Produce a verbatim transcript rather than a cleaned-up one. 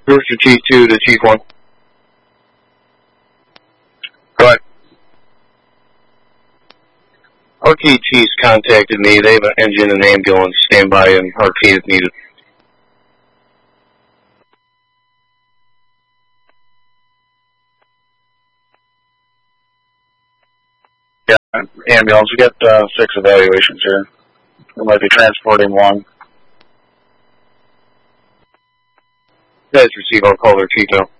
Rooster Chief two to Chief one. Go ahead. Arcade Chiefs contacted me. They have an engine and ambulance standby in Arcade if needed. Yeah, ambulance. We got uh, six evaluations here. We might be transporting one. You guys receive our caller, Chief now.